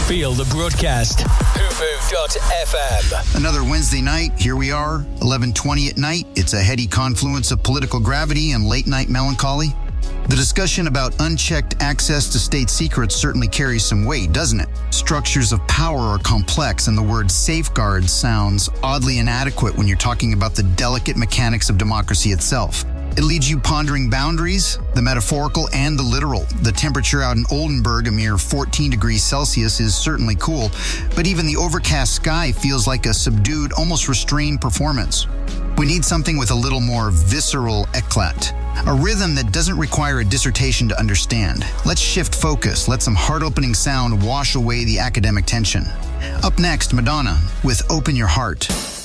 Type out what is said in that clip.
Feel the broadcast. Hoopoo.fm. Another Wednesday night. Here we are, 11:20 at night. It's a heady confluence of political gravity and late-night melancholy. The discussion about unchecked access to state secrets certainly carries some weight, doesn't it? Structures of power are complex, and the word safeguard sounds oddly inadequate when you're talking about the delicate mechanics of democracy itself. It leaves you pondering boundaries, the metaphorical and the literal. The temperature out in Oldenburg, a mere 14 degrees Celsius, is certainly cool, but even the overcast sky feels like a subdued, almost restrained performance. We need something with a little more visceral eclat, a rhythm that doesn't require a dissertation to understand. Let's shift focus, let some heart-opening sound wash away the academic tension. Up next, Madonna with Open Your Heart.